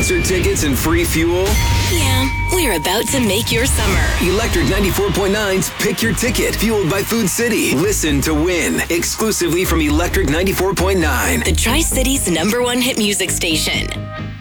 concert tickets and free fuel? Yeah, we're about to make your summer. Electric 94.9's Pick Your Ticket, fueled by Food City. Listen to win, exclusively from Electric 94.9. The Tri-Cities #1 hit music station.